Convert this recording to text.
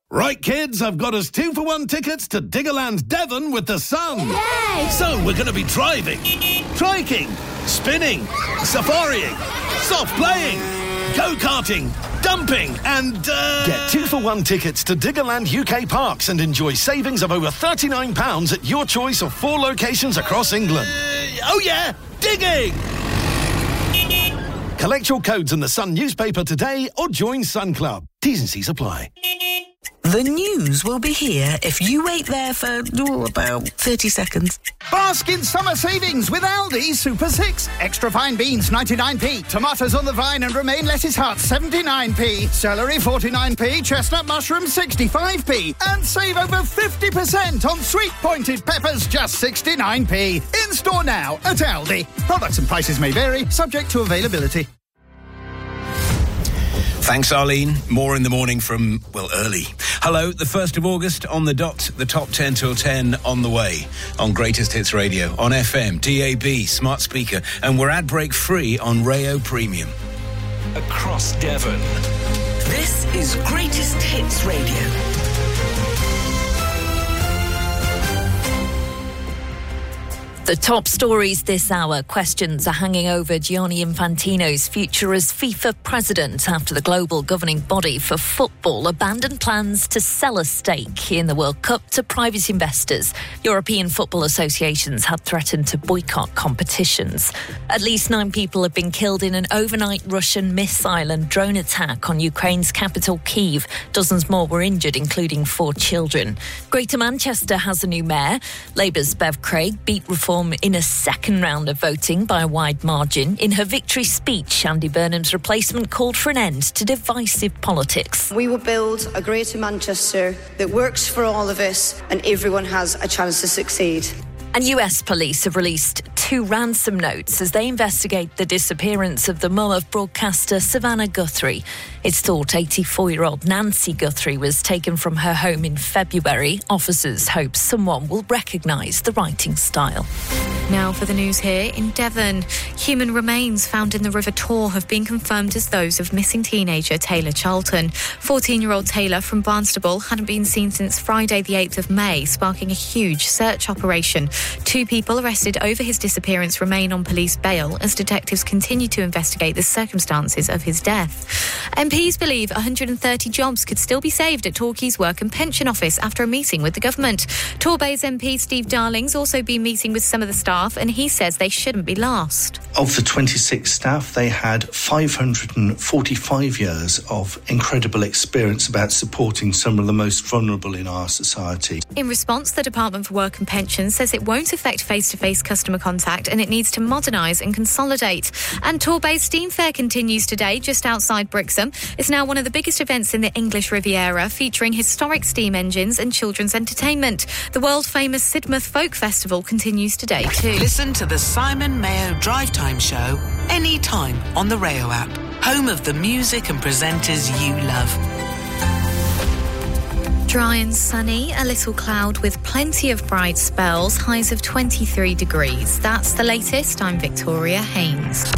Right, kids, I've got us 2-for-1 tickets to Diggerland Devon with the sun. Yay! So we're going to be driving, triking, spinning, safarying, soft playing, go-karting, dumping and, Get 2-for-1 tickets to Diggerland UK Parks and enjoy savings of over £39 at your choice of 4 locations across England. Oh yeah, digging! Collect your codes in the Sun newspaper today or join Sun Club. T's and C's apply. The news will be here if you wait there for about 30 seconds. Bask in summer savings with Aldi Super 6. Extra fine beans 99p, tomatoes on the vine and romaine lettuce heart 79p, celery 49p, chestnut mushrooms 65p, and save over 50% on sweet pointed peppers just 69p. In store now at Aldi. Products and prices may vary, subject to availability. Thanks, Arlene. More in the morning from, early. Hello, the 1st of August on the dot, the top 10 till 10 on the way. On Greatest Hits Radio, on FM, DAB, smart speaker, and we're ad break free on Rayo Premium. Across Devon. This is Greatest Hits Radio. The top stories this hour. Questions are hanging over Gianni Infantino's future as FIFA president after the global governing body for football abandoned plans to sell a stake in the World Cup to private investors. European football associations had threatened to boycott competitions. At least 9 people have been killed in an overnight Russian missile and drone attack on Ukraine's capital, Kyiv. Dozens more were injured, including 4 children. Greater Manchester has a new mayor. Labour's Bev Craig beat reform in a second round of voting by a wide margin. In her victory speech, Andy Burnham's replacement called for an end to divisive politics. We will build a Greater Manchester that works for all of us and everyone has a chance to succeed. And US police have released 2 ransom notes as they investigate the disappearance of the mum of broadcaster Savannah Guthrie. It's thought 84-year-old Nancy Guthrie was taken from her home in February. Officers hope someone will recognise the writing style. Now for the news here in Devon. Human remains found in the River Tor have been confirmed as those of missing teenager Taylor Charlton. 14-year-old Taylor from Barnstaple hadn't been seen since Friday the 8th of May, sparking a huge search operation. 2 people arrested over his disappearance remain on police bail as detectives continue to investigate the circumstances of his death. MPs believe 130 jobs could still be saved at Torquay's Work and Pension Office after a meeting with the government. Torbay's MP Steve Darling's also been meeting with some of the staff and he says they shouldn't be lost. Of the 26 staff, they had 545 years of incredible experience about supporting some of the most vulnerable in our society. In response, the Department for Work and Pensions says it won't affect face-to-face customer contact and it needs to modernise and consolidate. And Torbay's Steam Fair continues today just outside Brixham. It's now one of the biggest events in the English Riviera, featuring historic steam engines and children's entertainment. The world-famous Sidmouth Folk Festival continues today too. Listen to the Simon Mayo Drive Time Show anytime on the Rayo app, home of the music and presenters you love. Dry and sunny, a little cloud with plenty of bright spells, highs of 23 degrees. That's the latest. I'm Victoria Haynes.